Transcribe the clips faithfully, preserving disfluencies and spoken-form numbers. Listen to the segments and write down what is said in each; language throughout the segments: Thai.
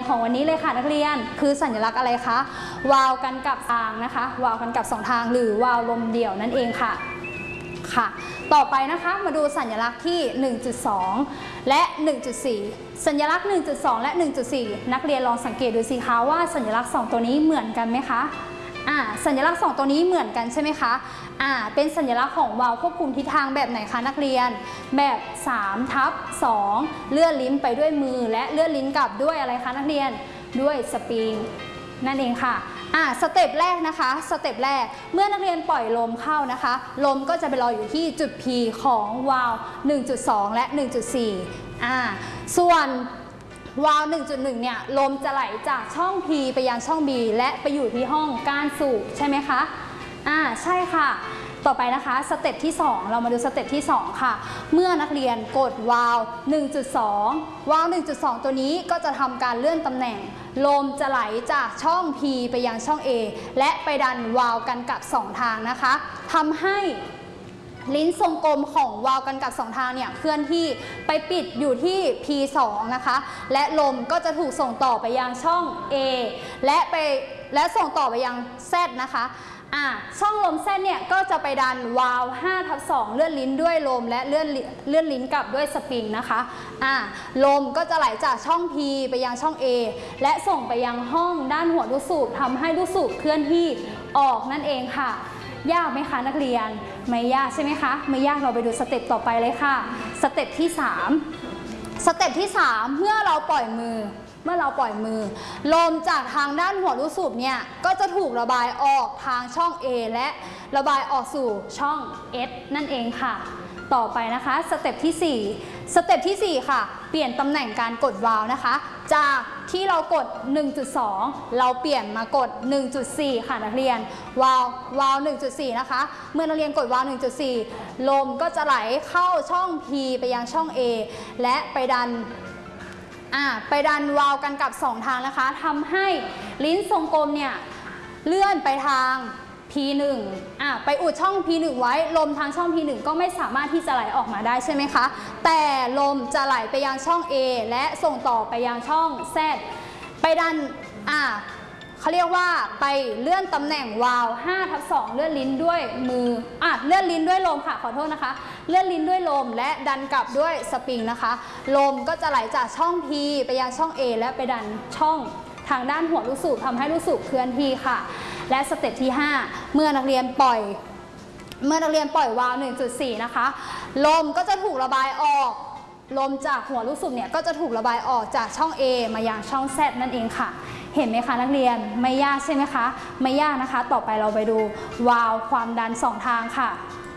ของวันนี้เลยค่ะนักเรียนคือสัญลักษณ์อะไรคะวาล์วกันกับทางนะคะวาล์วกันกับสองทางหรือวาล์วลมเดี่ยวนั่นเองค่ะค่ะต่อไปนะคะมาดูสัญลักษณ์ที่ หนึ่งจุดสอง และ หนึ่งจุดสี่ สัญลักษณ์ หนึ่งจุดสอง และ หนึ่งจุดสี่ นักเรียนลองสังเกตดูสิคะว่าสัญลักษณ์สองตัวนี้เหมือนกันไหมคะอ่าสัญลักษณ์สองตัวนี้เหมือนกันใช่ไหมคะอ่าเป็นสัญลักษณ์ของวาล์วควบคุมทิศทางแบบไหนคะนักเรียนแบบสามทับสองเลื่อนลิ้นไปด้วยมือและเลื่อนลิ้นกลับด้วยอะไรคะนักเรียนด้วยสปริงนั่นเองค่ะอ่าสเต็ปแรกนะคะสเต็ปแรกเมื่อนักเรียนปล่อยลมเข้านะคะลมก็จะไปรออยู่ที่จุด P ของวาล์ว หนึ่งจุดสอง และ หนึ่งจุดสี่ อ่าส่วนวาล์ว หนึ่งจุดหนึ่ง เนี่ยลมจะไหลจากช่อง P ไปยังช่อง B และไปอยู่ที่ห้องก้านสูบใช่ไหมคะอ่าใช่ค่ะต่อไปนะคะสเต็ปที่สองเรามาดูสเต็ปที่สองค่ะเมื่อนักเรียนกดวาล์ว หนึ่งจุดสอง วาล์ว หนึ่งจุดสอง ตัวนี้ก็จะทำการเลื่อนตำแหน่งลมจะไหลจากช่อง P ไปยังช่อง A และไปดันวาล์วกันกับสองทางนะคะทำให้ลิ้นทรงกลมของวาล์วกันกับสองทางเนี่ยเคลื่อนที่ไปปิดอยู่ที่ พี สอง นะคะและลมก็จะถูกส่งต่อไปยังช่อง A และไปและส่งต่อไปยัง Z นะคะอ่าช่องลม Z เนี่ยก็จะไปดันวาล์ว ห้าทับสอง เลื่อนลิ้นด้วยลมและเลื่อนเลื่อนลิ้นกลับด้วยสปริงนะคะอ่าลมก็จะไหลจากช่อง P ไปยังช่อง A และส่งไปยังห้องด้านหัวลูกสูบทำให้ลูกสูบเคลื่อนที่ออกนั่นเองค่ะยากไหมคะนักเรียนไม่ยากใช่ไหมคะไม่ยากเราไปดูสเต็ปต่อไปเลยค่ะสเต็ปที่สามสเต็ปที่สามเมื่อเราปล่อยมือเมื่อเราปล่อยมือลมจากทางด้านหัวลูกสูบเนี่ยก็จะถูกระบายออกทางช่อง A และระบายออกสู่ช่อง S นั่นเองค่ะต่อไปนะคะสเต็ปที่สี่สเต็ปที่สี่ค่ะเปลี่ยนตำแหน่งการกดวาล์วนะคะจากที่เรากด หนึ่งจุดสอง เราเปลี่ยนมากด หนึ่งจุดสี่ ค่ะนักเรียนวาล์ววาล์ว หนึ่งจุดสี่ นะคะเมื่อนักเรียนกดวาล์ว หนึ่งจุดสี่ ลมก็จะไหลเข้าช่อง P ไปยังช่อง A และไปดันอ่าไปดันวาล์วกันกับสองทางนะคะทำให้ลิ้นทรงกลมเนี่ยเลื่อนไปทาง พี หนึ่ง อ่ะไปอุดช่อง พี หนึ่ง ไว้ลมทางช่อง พี หนึ่ง ก็ไม่สามารถที่จะไหลออกมาได้ใช่ไหมคะแต่ลมจะไหลไปยังช่อง A และส่งต่อไปยังช่อง Z ไปดันอ่ะเขาเรียกว่าไปเลื่อนตำแหน่งวาล์ว ห้าทับสอง เลื่อนลิ้นด้วยมืออ่ะเลื่อนลิ้นด้วยลมค่ะขอโทษนะคะเลื่อนลิ้นด้วยลมและดันกลับด้วยสปริงนะคะลมก็จะไหลจากช่อง P ไปยังช่อง A และไปดันช่องทางด้านหัวลูกสูบทำให้ลูกสูบเคลื่อนที่ค่ะและสเต็ปที่ห้าเมื่อนักเรียนปล่อยเมื่อนักเรียนปล่อยวาล์ว หนึ่งจุดสี่ นะคะลมก็จะถูกระบายออกลมจากหัวลูกสูบเนี่ยก็จะถูกระบายออกจากช่อง A มายังช่อง Z นั่นเองค่ะเห็นไหมคะนักเรียนไม่ยากใช่ไหมคะไม่ยากนะคะต่อไปเราไปดูวาล์วความดันสองทางค่ะ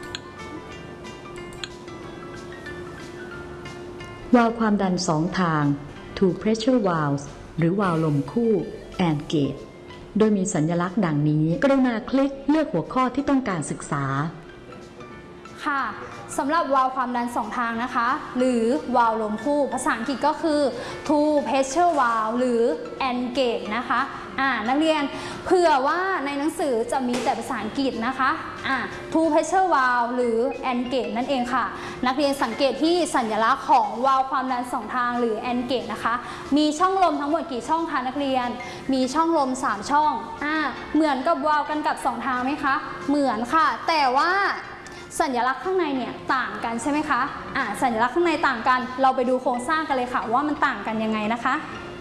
วาล์วความดันสองทาง two pressure valves หรือวาล์วลมคู่ and gate โดยมีสัญลักษณ์ดังนี้กรุณาคลิกเลือกหัวข้อที่ต้องการศึกษาค่ะสำหรับวาล์วความดันสองทางนะคะหรือวาล์วลมคู่ภาษาอังกฤษก็คือ two pressure valve หรือ and gate นะคะอ่านักเรียนเผื่อว่าในหนังสือจะมีแต่ภาษาอังกฤษนะคะอ่า two pressure valve หรือ and gate นั่นเองค่ะนักเรียนสังเกตที่สัญลักษณ์ของวาล์วความดันสองทางหรือ and gate นะคะมีช่องลมทั้งหมดกี่ช่องคะนักเรียนมีช่องลมสามช่องอ่าเหมือนกับวาล์วกันกับสองทางไหมคะเหมือนค่ะแต่ว่าสัญลักษณ์ข้างในเนี่ยต่างกันใช่ไหมคะอ่าสัญลักษณ์ข้างในต่างกันเราไปดูโครงสร้างกันเลยค่ะว่ามันต่างกันยังไงนะคะ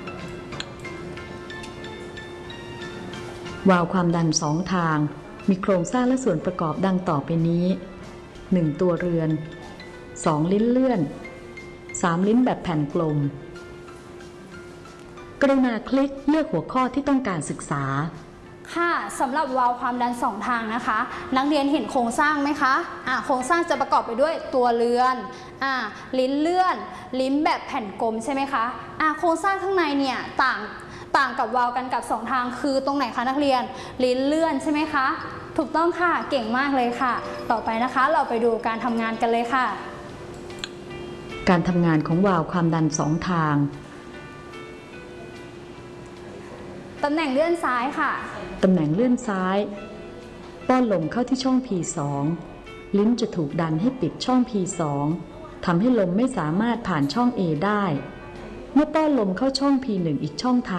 วาล์วความดันสองทางมีโครงสร้างและส่วนประกอบดังต่อไปนี้หนึ่งตัวเรือนสองลิ้นเลื่อนสามลิ้นแบบแผ่นกลมกรุณาคลิกเลือกหัวข้อที่ต้องการศึกษาค่ะสำหรับวาล์วความดันสองทางนะคะนักเรียนเห็นโครงสร้างไหมคะอ่าโครงสร้างจะประกอบไปด้วยตัวเรือนอ่าลิ้นเลื่อนลิ้นแบบแผ่นกลมใช่ไหมคะอ่าโครงสร้างข้างในเนี่ยต่างต่างกับวาล์วกันกับสองทางคือตรงไหนคะนักเรียนลิ้นเลื่อนใช่ไหมคะถูกต้องค่ะเก่งมากเลยค่ะต่อไปนะคะเราไปดูการทำงานกันเลยค่ะการทำงานของวาล์วความดันสองทางตำแหน่งเลื่อนซ้ายค่ะตำแหน่งเลื่อนซ้ายป้อนลมเข้าที่ช่อง พี สอง ลิ้นจะถูกดันให้ปิดช่อง พี สอง ทำให้ลมไม่สามารถผ่านช่อง A ได้เมื่อป้อนลมเข้าช่อง พี หนึ่ง อีกช่องทาง